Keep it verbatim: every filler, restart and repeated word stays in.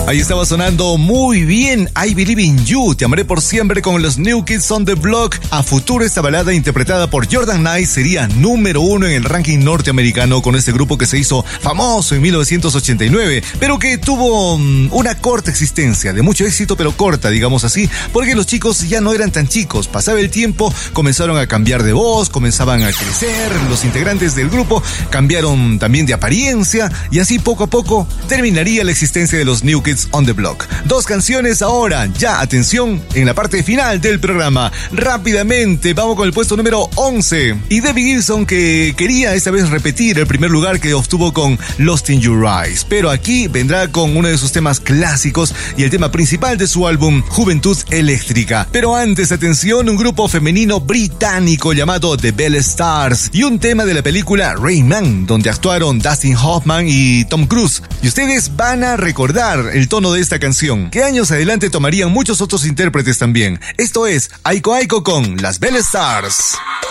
Ahí estaba sonando muy bien I Believe in You, Te amaré por siempre con los New Kids on the Block. A futuro esta balada interpretada por Jordan Knight sería número uno en el ranking norteamericano con este grupo que se hizo famoso en mil novecientos ochenta y nueve, pero que tuvo um, una corta existencia, de mucho éxito pero corta, digamos así, porque los chicos ya no eran tan chicos. Pasaba el tiempo, comenzaron a cambiar de voz, comenzaban a crecer, los integrantes del grupo cambiaron también de apariencia y así poco a poco terminaría la existencia de los New Kids on the Block. Dos canciones ahora, ya atención, en la parte final del programa. Rápidamente, vamos con el puesto número once. Y Debbie Gibson, que quería esta vez repetir el primer lugar que obtuvo con Lost in Your Eyes, pero aquí vendrá con uno de sus temas clásicos y el tema principal de su álbum Juventud Eléctrica. Pero antes, atención, un grupo femenino británico llamado The Belle Stars y un tema de la película Rain Man, donde actuaron Dustin Hoffman y Tom Cruise. Y ustedes van a recordar el tono de esta canción, que años adelante tomarían muchos otros intérpretes también. Esto es Aiko Aiko con las Belle Stars.